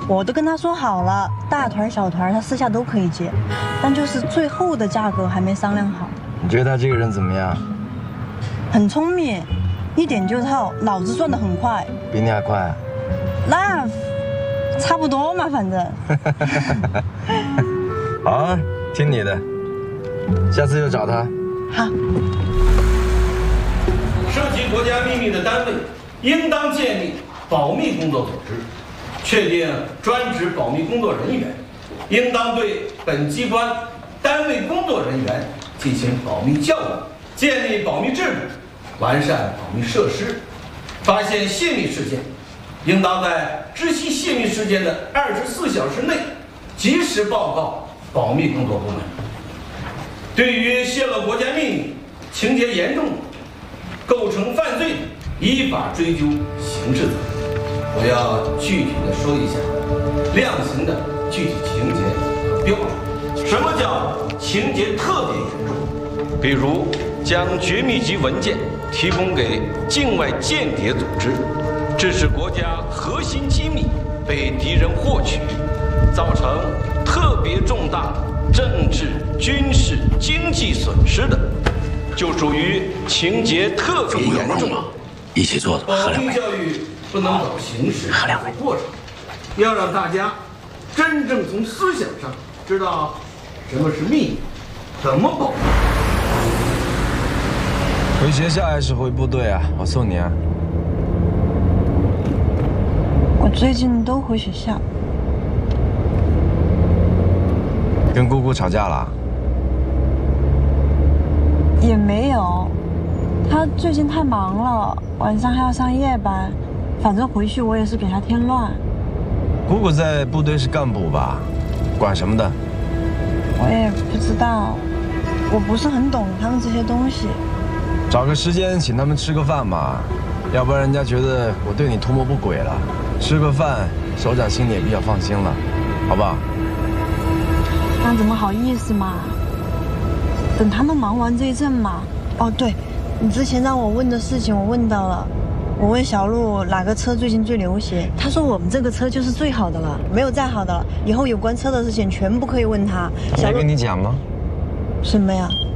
我都跟他说好了，大团小团他私下都可以接，但就是最后的价格还没商量好。 你觉得他这个人怎么样？ 很聪明，一点就透，脑子转得很快。 比你还快啊？ 那差不多嘛，反正。 好啊，听你的，下次就找他。 好。 涉及国家秘密的单位，应当建立保密工作组织，确定专职保密工作人员，应当对本机关单位工作人员进行保密教育，建立保密制度，完善保密设施。发现泄密事件，应当在知悉泄密事件的24小时内及时报告保密工作部门。对于泄露国家秘密、情节严重、构成犯罪的，依法追究刑事责任。我要具体的说一下量刑的具体情节和标准。什么叫情节特别严重？比如将绝密级文件提供给境外间谍组织，致使国家核心机密被敌人获取，造成特别重大政治、军事、经济损失的，就属于情节特别严重。 一起坐着，喝两杯。 保密教育不能走形式，喝两杯过程，要让大家真正从思想上知道什么是秘密，怎么保密。 回学校还是回部队啊？我送你啊。 我最近都回学校。 跟姑姑吵架了？ 也没有，他最近太忙了，晚上还要上夜班，反正回去我也是给他添乱。 姑姑在部队是干部吧？管什么的？ 我也不知道，我不是很懂他们这些东西。 找个时间请他们吃个饭嘛，要不然人家觉得我对你图谋不轨了。吃个饭，首长心里也比较放心了，好不好？ 那怎么好意思嘛？等他们忙完这一阵嘛。哦，对，你之前让我问的事情我问到了。我问小陆哪个车最近最流行，他说我们这个车就是最好的了，没有再好的了。以后有关车的事情全部可以问他。 没跟你讲吗？ 什么呀？